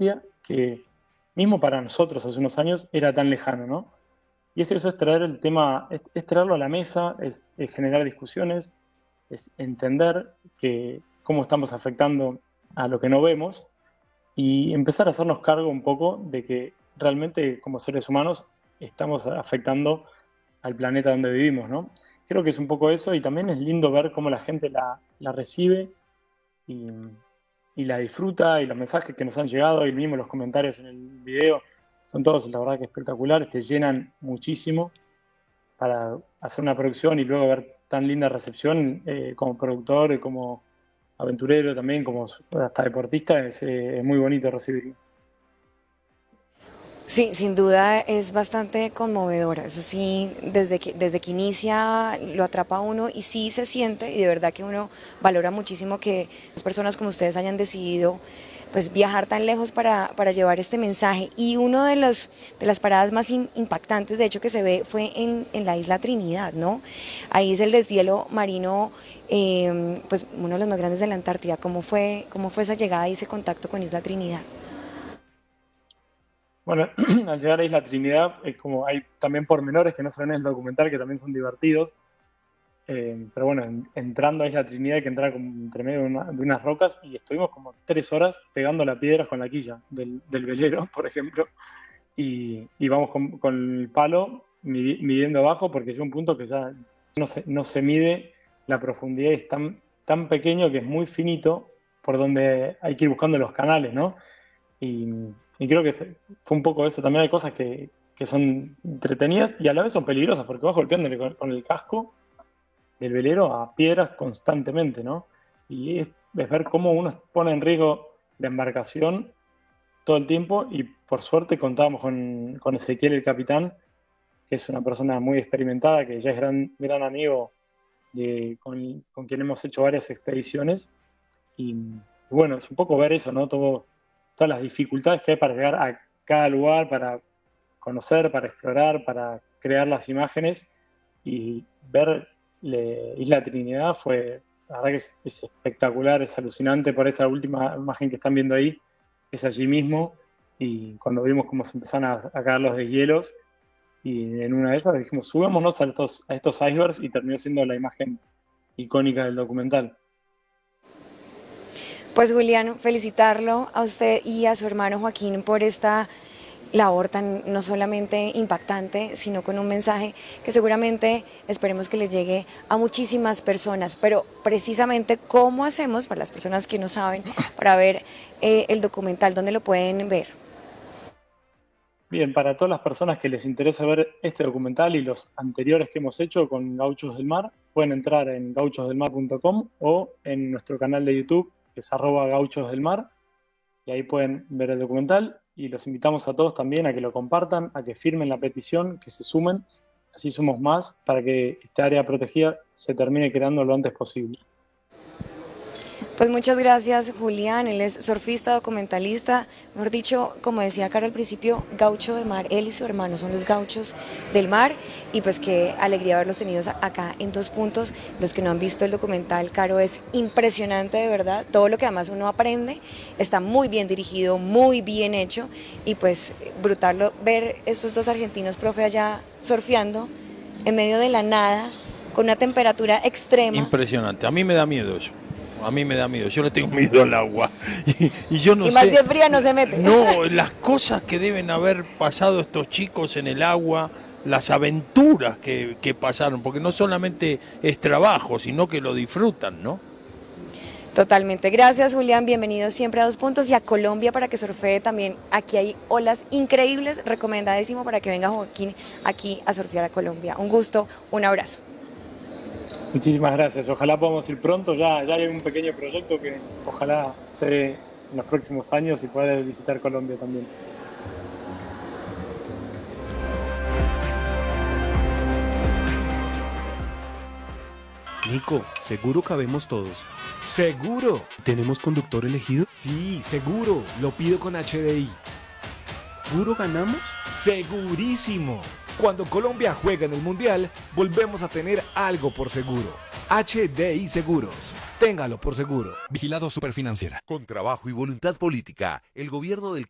Antártida que mismo para nosotros hace unos años era tan lejano, ¿no? Y eso es traer el tema, es traerlo a la mesa, es generar discusiones, es entender cómo estamos afectando a lo que no vemos y empezar a hacernos cargo un poco de que realmente como seres humanos estamos afectando al planeta donde vivimos, ¿no? Creo que es un poco eso y también es lindo ver cómo la gente la recibe y, y la disfruta y los mensajes que nos han llegado y mismo los comentarios en el video son todos, la verdad que espectaculares, te llenan muchísimo para hacer una producción y luego ver tan linda recepción como productor, como aventurero también, como hasta deportista, es muy bonito recibirlo. Sí, sin duda es bastante conmovedora. Eso sí, desde que inicia lo atrapa a uno y sí se siente y de verdad que uno valora muchísimo que las personas como ustedes hayan decidido pues viajar tan lejos para llevar este mensaje. Y uno de las paradas más impactantes, de hecho, que se ve fue en la isla Trinidad, ¿no? Ahí es el deshielo marino, pues uno de los más grandes de la Antártida. Cómo fue esa llegada y ese contacto con Isla Trinidad? Bueno, al llegar a Isla Trinidad, es como hay también pormenores que no se ven en el documental que también son divertidos. Pero bueno, entrando a Isla Trinidad hay que entrar como entre medio de unas rocas y estuvimos como 3 horas pegando las piedras con la quilla del velero, por ejemplo, y vamos con el palo midiendo abajo porque llega un punto que ya no se mide la profundidad, es tan pequeño que es muy finito por donde hay que ir buscando los canales, ¿no? Y, y creo que fue un poco eso. También hay cosas que son entretenidas y a la vez son peligrosas porque vas golpeándole con el casco del velero a piedras constantemente, ¿no? Y es ver cómo uno pone en riesgo la embarcación todo el tiempo y por suerte contábamos con Ezequiel, el capitán, que es una persona muy experimentada, que ya es gran amigo con quien hemos hecho varias expediciones. Y bueno, es un poco ver eso, ¿no? Todas las dificultades que hay para llegar a cada lugar, para conocer, para explorar, para crear las imágenes y ver Isla Trinidad fue, la verdad que es espectacular, es alucinante. Por esa última imagen que están viendo ahí, es allí mismo. Y cuando vimos cómo se empezaron a caer los deshielos, y en una de esas dijimos, subámonos a estos icebergs, y terminó siendo la imagen icónica del documental. Pues Julián, felicitarlo a usted y a su hermano Joaquín por esta labor tan no solamente impactante, sino con un mensaje que seguramente esperemos que le llegue a muchísimas personas. Pero precisamente, ¿cómo hacemos para las personas que no saben para ver el documental? ¿Dónde lo pueden ver? Bien, para todas las personas que les interesa ver este documental y los anteriores que hemos hecho con Gauchos del Mar, pueden entrar en gauchosdelmar.com o en nuestro canal de YouTube, que es @gauchosdelmar, y ahí pueden ver el documental. Y los invitamos a todos también a que lo compartan, a que firmen la petición, que se sumen, así somos más para que esta área protegida se termine creando lo antes posible. Pues muchas gracias, Julián. Él es surfista, documentalista, mejor dicho, como decía Caro al principio, gaucho de mar. Él y su hermano son los gauchos del mar y pues qué alegría haberlos tenido acá en Dos Puntos. Los que no han visto el documental, Caro, es impresionante de verdad. Todo lo que además uno aprende está muy bien dirigido, muy bien hecho y pues brutal ver estos dos argentinos, profe, allá surfeando en medio de la nada con una temperatura extrema. Impresionante. A mí me da miedo eso. A mí me da miedo, yo le tengo miedo al agua. Y yo no sé. Y más si es fría no se mete. No, las cosas que deben haber pasado estos chicos en el agua, las aventuras que pasaron, porque no solamente es trabajo, sino que lo disfrutan, ¿no? Totalmente. Gracias, Julián. Bienvenido siempre a Dos Puntos y a Colombia para que surfee también. Aquí hay olas increíbles. Recomendadísimo para que venga Joaquín aquí a surfear a Colombia. Un gusto, un abrazo. Muchísimas gracias. Ojalá podamos ir pronto. Ya hay un pequeño proyecto que ojalá se dé en los próximos años y poder visitar Colombia también. Nico, ¿seguro cabemos todos? ¡Seguro! ¿Tenemos conductor elegido? Sí, seguro. Lo pido con HDI. ¿Seguro ganamos? ¡Segurísimo! Cuando Colombia juega en el Mundial, volvemos a tener algo por seguro. HDI Seguros. Téngalo por seguro. Vigilado Superfinanciera. Con trabajo y voluntad política, el gobierno del